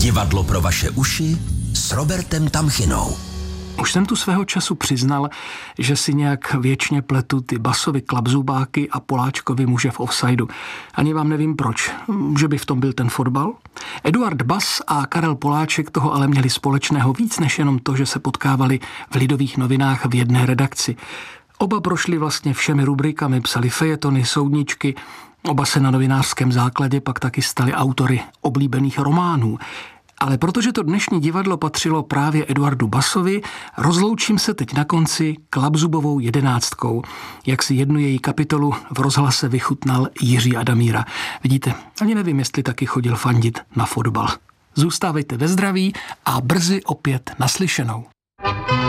Divadlo pro vaše uši s Robertem Tamchinou. Už jsem tu svého času přiznal, že si nějak věčně pletu ty Basovy klapzubáky a Poláčkovi muže v offsideu. Ani vám nevím proč. Že by v tom byl ten fotbal? Eduard Bas a Karel Poláček toho ale měli společného víc než jenom to, že se potkávali v Lidových novinách v jedné redakci. Oba prošli vlastně všemi rubrikami, psali fejetony, soudničky, oba se na novinářském základě pak taky stali autory oblíbených románů. Ale protože to dnešní divadlo patřilo právě Eduardu Basovi, rozloučím se teď na konci Klapzubovou 11, jak si jednu její kapitolu v rozhlase vychutnal Jiří Adamíra. Vidíte, ani nevím, jestli taky chodil fandit na fotbal. Zůstávejte ve zdraví a brzy opět naslyšenou.